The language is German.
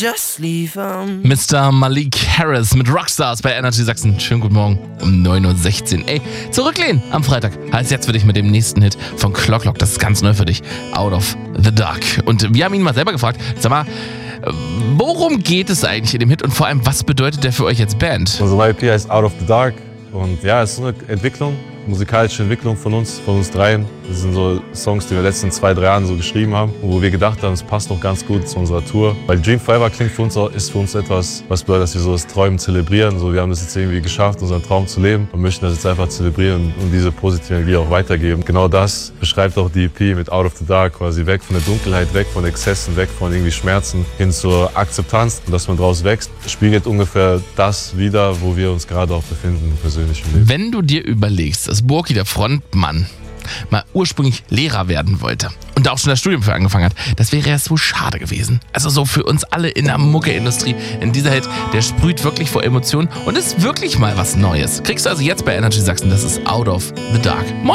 Just leave 'em. Mr. Malik Harris mit Rockstars bei Energy Sachsen. Schönen guten Morgen um 9:16 Uhr. Ey, zurücklehnen am Freitag. Heißt jetzt für dich mit dem nächsten Hit von Clock. Das ist ganz neu für dich. Out of the Dark. Und wir haben ihn mal selber gefragt, sag mal, worum geht es eigentlich in dem Hit und vor allem, was bedeutet der für euch als Band? Unsere neue EP heißt Out of the Dark und ja, es ist eine Entwicklung, musikalische Entwicklung von uns dreien. Das sind so Songs, die wir in den letzten 2-3 Jahren so geschrieben haben, wo wir gedacht haben, es passt noch ganz gut zu unserer Tour. Weil Dream Forever klingt für uns auch, ist für uns etwas, was bedeutet, dass wir so das Träumen zelebrieren. So, wir haben das jetzt irgendwie geschafft, unseren Traum zu leben und möchten das jetzt einfach zelebrieren und diese positive Energie auch weitergeben. Genau das beschreibt auch die EP mit Out of the Dark, quasi weg von der Dunkelheit, weg von Exzessen, weg von irgendwie Schmerzen hin zur Akzeptanz und dass man daraus wächst. Spiegelt ungefähr das wider, wo wir uns gerade auch befinden, persönlich im Leben. Wenn du dir überlegst, dass Burki, der Frontmann, mal ursprünglich Lehrer werden wollte und da auch schon das Studium für angefangen hat, das wäre ja so schade gewesen. Also so für uns alle in der Mucke-Industrie. In dieser Hit, der sprüht wirklich vor Emotionen und ist wirklich mal was Neues. Kriegst du also jetzt bei Energy Sachsen, das ist Out of the Dark.